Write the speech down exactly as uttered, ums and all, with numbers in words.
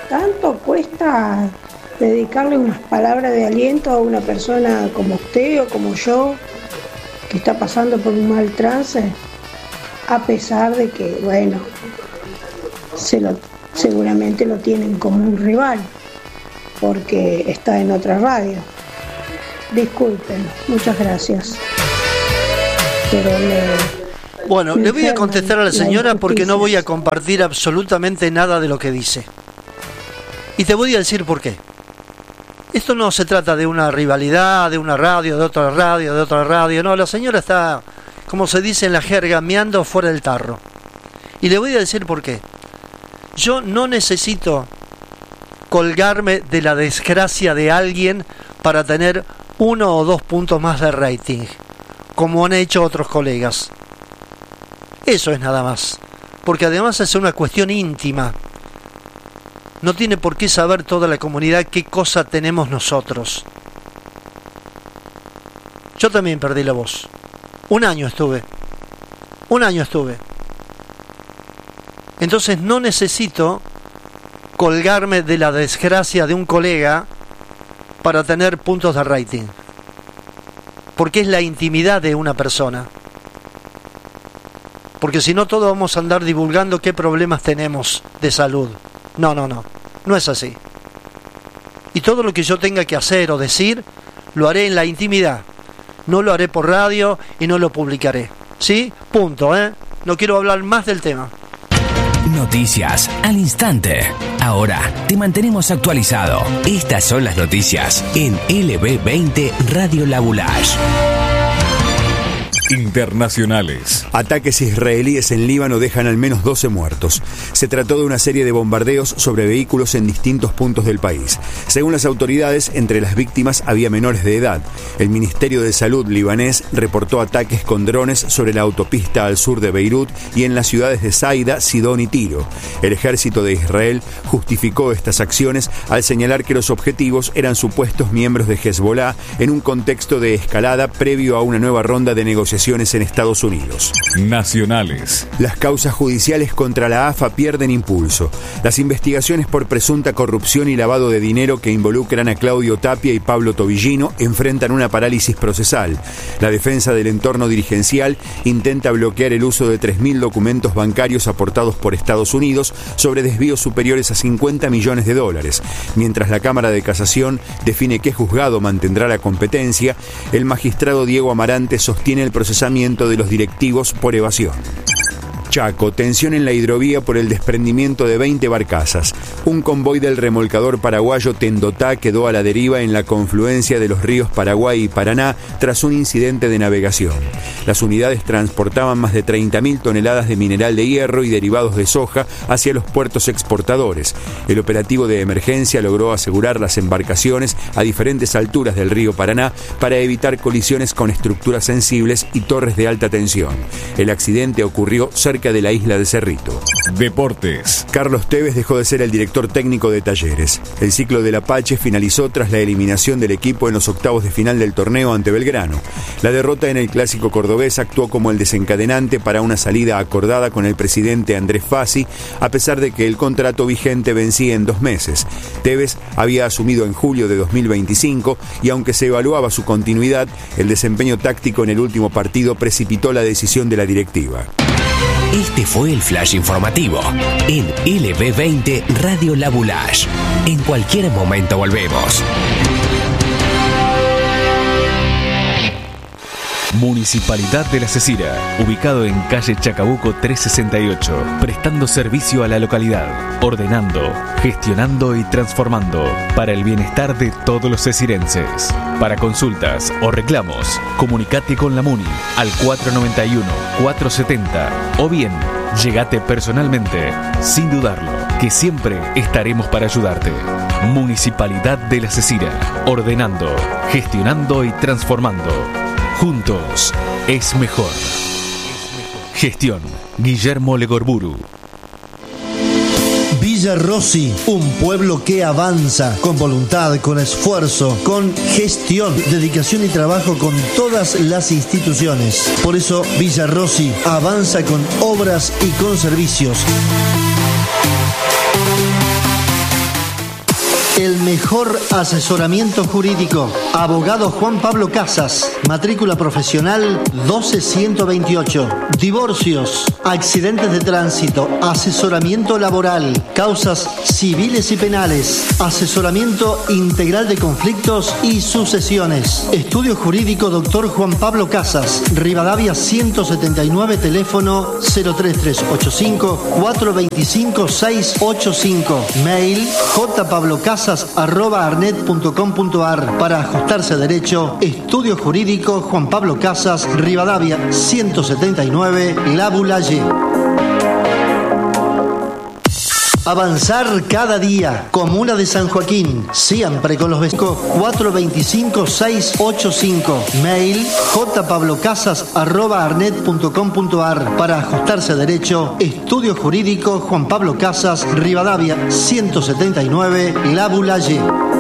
tanto cuesta dedicarle unas palabras de aliento a una persona como usted o como yo, que está pasando por un mal trance, a pesar de que, bueno, se lo, seguramente lo tienen como un rival, porque está en otra radio. Disculpen, muchas gracias. Pero me, bueno, me le voy a contestar a la señora porque no voy a compartir absolutamente nada de lo que dice. Y te voy a decir por qué. Esto no se trata de una rivalidad, de una radio, de otra radio, de otra radio. No, la señora está, como se dice en la jerga, meando fuera del tarro. Y le voy a decir por qué. Yo no necesito colgarme de la desgracia de alguien para tener uno o dos puntos más de rating, como han hecho otros colegas. Eso es nada más. Porque además es una cuestión íntima. No tiene por qué saber toda la comunidad qué cosa tenemos nosotros. Yo también perdí la voz. Un año estuve. Un año estuve. Entonces no necesito colgarme de la desgracia de un colega para tener puntos de rating. Porque es la intimidad de una persona. Porque si no, todos vamos a andar divulgando qué problemas tenemos de salud. No, no, no, no es así. Y todo lo que yo tenga que hacer o decir, lo haré en la intimidad. No lo haré por radio y no lo publicaré. ¿Sí? Punto, ¿eh? No quiero hablar más del tema. Noticias al instante. Ahora te mantenemos actualizado. Estas son las noticias en L B veinte Radio Labulash. Internacionales. Ataques israelíes en Líbano dejan al menos doce muertos. Se trató de una serie de bombardeos sobre vehículos en distintos puntos del país. Según las autoridades, entre las víctimas había menores de edad. El Ministerio de Salud libanés reportó ataques con drones sobre la autopista al sur de Beirut y en las ciudades de Saida, Sidón y Tiro. El ejército de Israel justificó estas acciones al señalar que los objetivos eran supuestos miembros de Hezbollah en un contexto de escalada previo a una nueva ronda de negociaciones en Estados Unidos. Nacionales. Las causas judiciales contra la A F A pierden impulso. Las investigaciones por presunta corrupción y lavado de dinero que involucran a Claudio Tapia y Pablo Tobillino enfrentan una parálisis procesal. La defensa del entorno dirigencial intenta bloquear el uso de tres mil documentos bancarios aportados por Estados Unidos sobre desvíos superiores a cincuenta millones de dólares. Mientras la Cámara de Casación define qué juzgado mantendrá la competencia, el magistrado Diego Amarante sostiene el procesamiento de los directivos por evasión. Chaco, tensión en la hidrovía por el desprendimiento de veinte barcazas. Un convoy del remolcador paraguayo Tendotá quedó a la deriva en la confluencia de los ríos Paraguay y Paraná tras un incidente de navegación. Las unidades transportaban más de treinta mil toneladas de mineral de hierro y derivados de soja hacia los puertos exportadores. El operativo de emergencia logró asegurar las embarcaciones a diferentes alturas del río Paraná para evitar colisiones con estructuras sensibles y torres de alta tensión. El accidente ocurrió cerca de la isla de Cerrito. Deportes. Carlos Tevez dejó de ser el director técnico de Talleres. El ciclo del Apache finalizó tras la eliminación del equipo en los octavos de final del torneo ante Belgrano. La derrota en el clásico cordobés actuó como el desencadenante para una salida acordada con el presidente Andrés Fassi, a pesar de que el contrato vigente vencía en dos meses. Tevez había asumido en julio de dos mil veinticinco y aunque se evaluaba su continuidad, el desempeño táctico en el último partido precipitó la decisión de la directiva. Este fue el flash informativo en L B veinte Radio Labulash. En cualquier momento volvemos. Municipalidad de La Cecira, ubicado en calle Chacabuco trescientos sesenta y ocho, prestando servicio a la localidad, ordenando, gestionando y transformando para el bienestar de todos los cecirenses. Para consultas o reclamos, comunicate con la Muni al cuatro nueve uno, cuatro siete cero o bien, llegate personalmente, sin dudarlo, que siempre estaremos para ayudarte. Municipalidad de La Cecira, ordenando, gestionando y transformando. Juntos es mejor. Gestión Guillermo Legorburu. Villa Rossi, un pueblo que avanza con voluntad, con esfuerzo, con gestión, dedicación y trabajo con todas las instituciones. Por eso Villa Rossi avanza con obras y con servicios. El mejor asesoramiento jurídico. Abogado Juan Pablo Casas. Matrícula profesional doce ciento veintiocho. Divorcios, accidentes de tránsito, asesoramiento laboral, causas civiles y penales, asesoramiento integral de conflictos y sucesiones. Estudio jurídico doctor Juan Pablo Casas. Rivadavia ciento setenta y nueve, teléfono cero tres tres ocho cinco, cuatro dos cinco, seis ocho cinco. Mail jpablocasas arroba arnet punto com punto ar. Para ajustarse a derecho, estudio jurídico Juan Pablo Casas, Rivadavia ciento setenta y nueve, La Bulaye. Avanzar cada día. Comuna de San Joaquín. Siempre con los vecinos. cuatro dos cinco, seis ocho cinco. Mail jpablocasas arroba arnet punto com punto ar. Para ajustarse a derecho, estudio jurídico Juan Pablo Casas, Rivadavia ciento setenta y nueve, La Bulaye.